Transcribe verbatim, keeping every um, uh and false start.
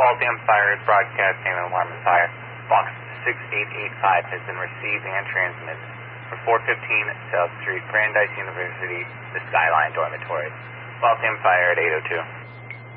Waltham Fire is broadcasting an alarm is higher. Box six eight eight five has been received and transmitted for four fifteen South Street, Brandeis University, the Skyline Dormitory. Waltham Fire at eight oh two.